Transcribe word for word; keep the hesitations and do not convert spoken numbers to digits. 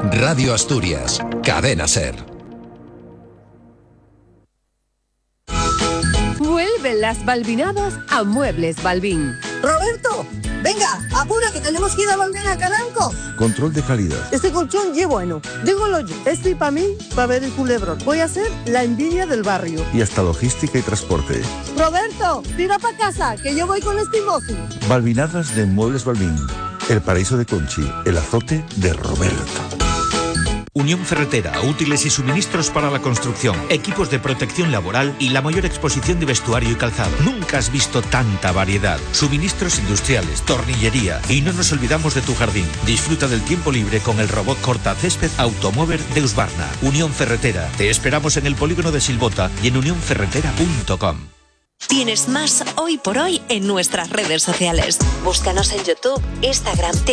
Radio Asturias, Cadena SER. Vuelven las balbinadas a Muebles Balbín. Roberto, venga, apura que tenemos que ir a volver a Calanco. Control de calidad. Este colchón ye bueno. Dígolo yo. Este para mí, para ver el culebrón. Voy a ser la envidia del barrio. Y hasta logística y transporte. Roberto, tira para casa, que yo voy con este imbécil. Balbinadas de Muebles Balbín. El paraíso de Conchi. El azote de Roberto. Unión Ferretera, útiles y suministros para la construcción, equipos de protección laboral y la mayor exposición de vestuario y calzado. Nunca has visto tanta variedad. Suministros industriales, tornillería y no nos olvidamos de tu jardín. Disfruta del tiempo libre con el robot cortacésped Automover de Husqvarna. Unión Ferretera. Te esperamos en el polígono de Silvota y en unión ferretera punto com. Tienes más Hoy por Hoy en nuestras redes sociales. Búscanos en YouTube, Instagram,